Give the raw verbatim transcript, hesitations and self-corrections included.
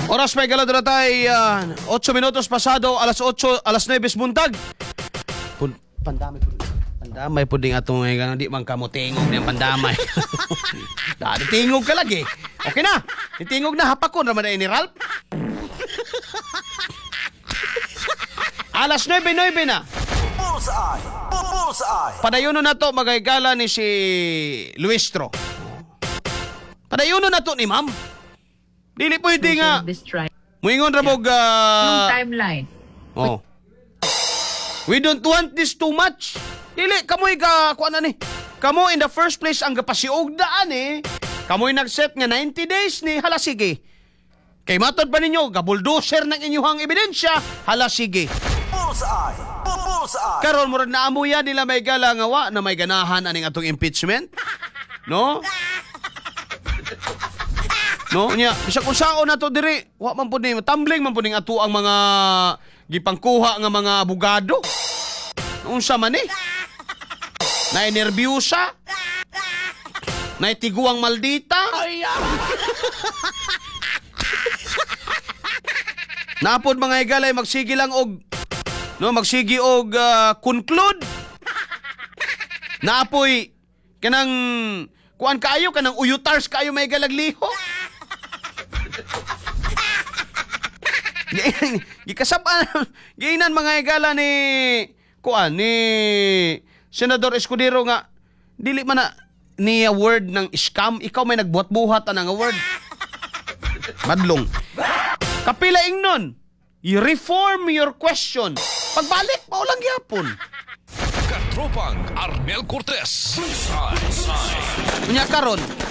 Oras may galadura tayo, uh, eight minutos pasado, alas eight, alas nine buntag. Pun pandamay po. Pandamay po din atong mga di man kamo tingog niyang pandamay. Dali tingog ka lagi. Okay na. Tingog na hapakon raman na ni Ralph. Alas nine nine na. Bullseye! Bullseye! Padayono na to magagala ni si Luistro. Padayono na to ni ma'am. Dili pwede nga. Muingon ra mog Yung uh, timeline. Oh. We don't want this too much. Dili kamoy ka kuan ani. Kamo in the first place ang gapasiog daan eh. Kamoy nag-set nga ninety days ni hala sige. Kay matod pa ninyo gabuldoser ng inyong ebidensya, hala sige. Bullseye! Bullseye! Karon murag naamuya nila may gala nga wa na may ganahan aning atong impeachment. No? No, nya, bisag kung saon na to diri, wa man pud ni tumbling man pud ning ato ang mga gipangkuha nga mga abogado. Unsa man eh? Nay nerbyusa? Nay tiguang maldita? Napod mga igalay magsigi lang og no magsigi og uh, conclude. Naapoy kanang kuan kaayo kanang uyutars kaayo may galagliho. Gikasaban giinan mga igala ni kuan ni Senador Escudero nga dili man na ni word ng scam, ikaw may nagbuhat-buhat anang word. Madlong. Kapila ingnon. I-reform your question. Pagbalik mao lang gyapon. Katropang Arnel Cortez. Unya karon,